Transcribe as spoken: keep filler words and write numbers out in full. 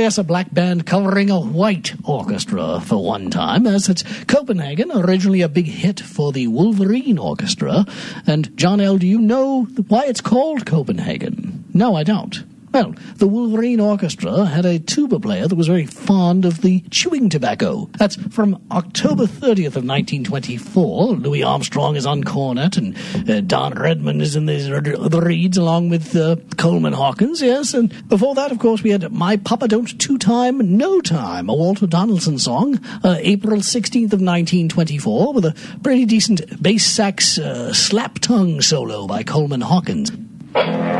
yes, a black band covering a white orchestra for one time, as it's Copenhagen, originally a big hit for the Wolverine Orchestra. And, John L., do you know why it's called Copenhagen? No, I don't. Well, the Wolverine Orchestra had a tuba player that was very fond of the chewing tobacco. That's from October thirtieth of nineteen twenty-four. Louis Armstrong is on cornet, and uh, Don Redman is in the, the reeds along with uh, Coleman Hawkins, yes. And before that, of course, we had My Papa Don't Two-Time, No Time, a Walter Donaldson song, uh, April sixteenth of nineteen twenty-four, with a pretty decent bass sax uh, slap tongue solo by Coleman Hawkins.